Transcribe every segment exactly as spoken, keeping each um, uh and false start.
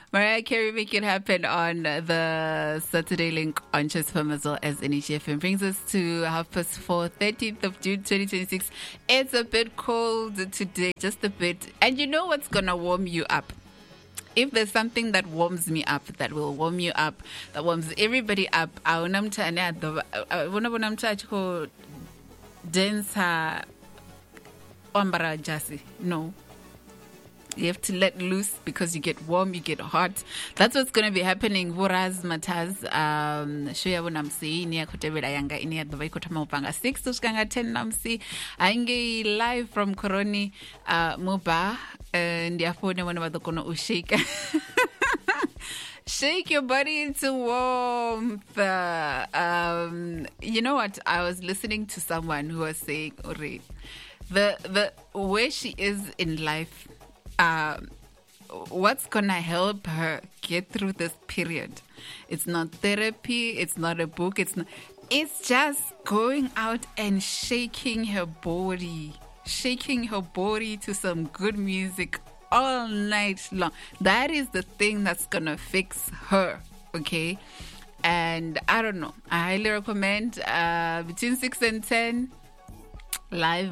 Mariah Carey, Make It Happen on the Saturday link on Choice F M as well as N H F M. Brings us to half past four, thirteenth of June, twenty twenty-six. It's a bit cold today, just a bit. And you know what's going to warm you up? If there's something that warms me up, that will warm you up, that warms everybody up, I want to dance ombara jasi. No. You have to let loose because you get warm, you get hot. That's what's going to be happening. Vuraz Mataz, um, Shuya Namsi, Nia Kotebela Yanga, Inia Dovekotama Upanga six to Skanga ten Namsi, Ainge live from Koroni, uh, Muba, and therefore, no one about the Kono Ushake. Shake your body into warmth. Uh, um, you know what? I was listening to someone who was saying, Ori, the, the, where she is in life, Uh, what's gonna help her get through this period? It's not therapy, it's not a book, it's not, it's just going out and shaking her body, shaking her body to some good music all night long. That is the thing that's gonna fix her, okay? And I don't know, I highly recommend uh, between six and ten live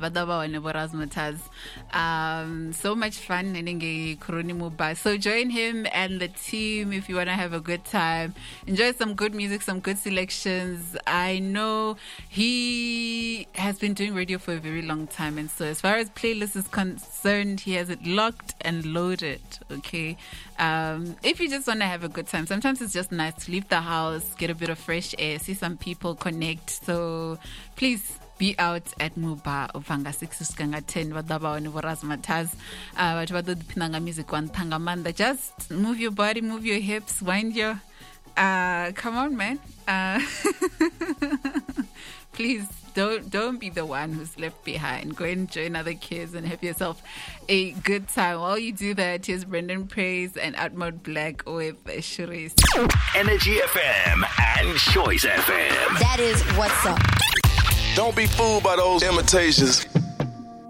um so much fun. So join him and the team if you want to have a good time, enjoy some good music, some good selections. I know he has been doing radio for a very long time, and so as far as playlist is concerned, he has it locked and loaded. Okay, um if you just want to have a good time, sometimes it's just nice to leave the house, get a bit of fresh air, see some people, connect. So please be out at Muba Uvanga six Skanga ten Vadaba and Voraz Mataz. Uh Pinanga music one Tangamanda. Just move your body, move your hips, wind your uh come on man. Uh please don't don't be the one who's left behind. Go and join other kids and have yourself a good time. While you do that, here's Brendan Praise and Atmod Black with Shuri's Energy F M and Choice F M. That is what's up. Don't be fooled by those imitations.